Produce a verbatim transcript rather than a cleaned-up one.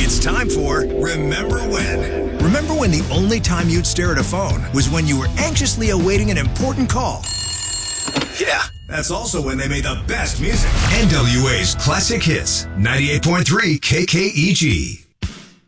It's time for Remember When. Remember when the only time you'd stare at a phone was when you were anxiously awaiting an important call? Yeah, that's also when they made the best music. N W A's Classic Hits, ninety-eight point three K K E G.